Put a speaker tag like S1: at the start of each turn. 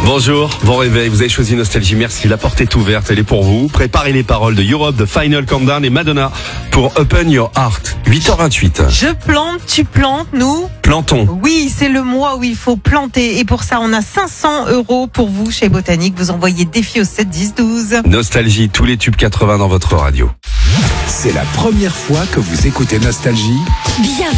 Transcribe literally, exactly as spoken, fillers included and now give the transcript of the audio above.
S1: Bonjour, bon réveil, vous avez choisi Nostalgie, merci, la porte est ouverte, elle est pour vous. Préparez les paroles de Europe, de Final Countdown et Madonna pour Open Your Heart. huit heures vingt-huit.
S2: Je plante, tu plantes, nous
S1: Plantons.
S2: Oui, c'est le mois où il faut planter. Et pour ça, on a cinq cents euros pour vous chez Botanique. Vous envoyez défi au sept dix douze.
S1: Nostalgie, tous les tubes quatre-vingts dans votre radio.
S3: C'est la première fois que vous écoutez Nostalgie.
S4: Bienvenue.